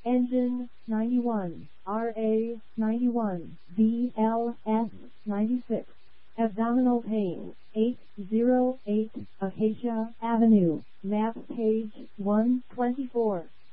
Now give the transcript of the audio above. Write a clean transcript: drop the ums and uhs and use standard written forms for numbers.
Engine 91, RA 91, BLS 96. Abdominal pain 808 Acacia Avenue. Map page 124.